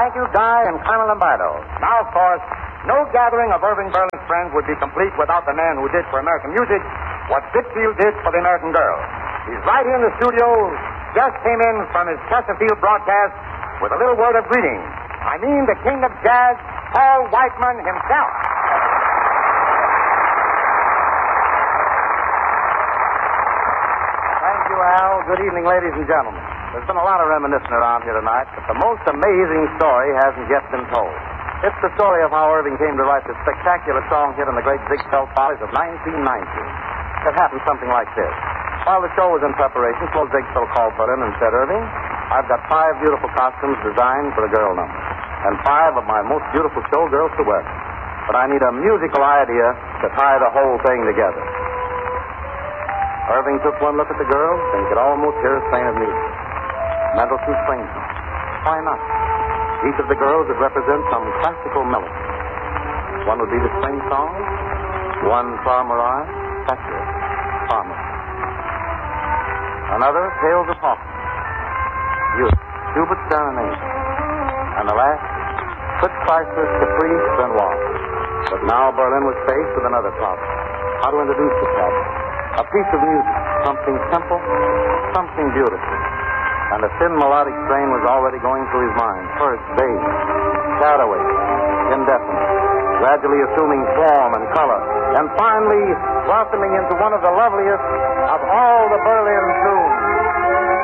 Thank you, Guy and Colonel Lombardo. Now, of course, no gathering of Irving Berlin's friends would be complete without the man who did for American music what Whitfield did for the American girl. He's right here in the studio, just came in from his Chesterfield broadcast with a little word of greeting. I mean the king of jazz, Paul Whiteman himself. Thank you, Al. Good evening, ladies and gentlemen. There's been a lot of reminiscing around here tonight, but the most amazing story hasn't yet been told. It's the story of how Irving came to write the spectacular song hit on the great Ziegfeld Follies of 1919. It happened something like this. While the show was in preparation, Flo Ziegfeld called Berlin and said, Irving, I've got 5 beautiful costumes designed for a girl number, and 5 of my most beautiful showgirls to wear. But I need a musical idea to tie the whole thing together. Irving took one look at the girl, and he could almost hear a strain of music. Mendelssohn's Swing Song. Why not? Each of the girls would represent some classical melody. One would be the Swing Song, one Farmer Thatcher, Farmer. Another, Tales of Hawkins, Youth, Schubert Serenade. And the last, Fritz Kreisler's Caprice Benoit. But now Berlin was faced with another problem. How to introduce the problem. A piece of music, something simple, something beautiful. And a thin melodic strain was already going through his mind. First, vague, shadowy, indefinite, gradually assuming form and color, and finally blossoming into one of the loveliest of all the Berlin tunes.